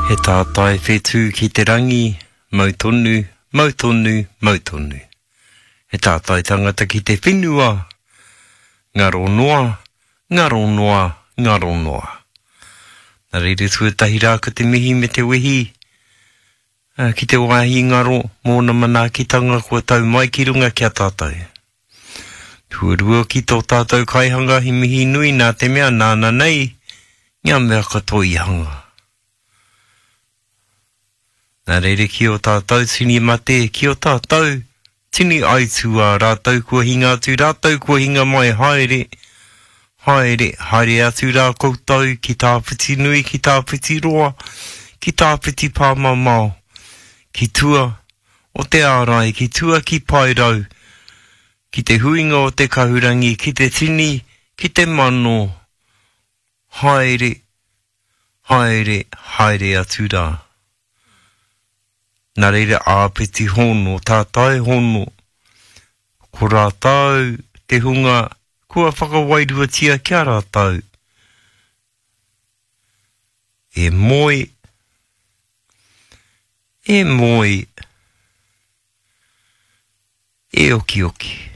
He tātai whetū ki te rangi, mautonu, mautonu, mautonu. He tātai tangata ki te whenua, ngaro noa, ngaro noa, ngaro noa. Nā reire tuatahi rā ko te mihi me te wehi, ki te wāhi ngaro, mōna mana ki tanga kua tau mai ki runga kia tātou. Tuarua ki tō tātou kaihanga hi mihi nui nā te mea nāna nei, ngā mea katoa i hanga. Nā reire ki o tātou tini mate, ki o tātou tini aitua rātou kua hinga atu, rātou kua hinga mai haere, haere, haere atu rā koutou ki tā whiti nui, ki tā whiti roa, ki tā whiti pāmamau, ki tua o te ārai, ki tua ki pairau, ki te huinga o te kahurangi, ki te tini, ki te mano, haere, haere, haere atu rā. Nā reira āpiti hono, tātai hono. Ko rātau, te hunga, kua whakawairua tia kia rātau. E moi, e moi, e oki oki.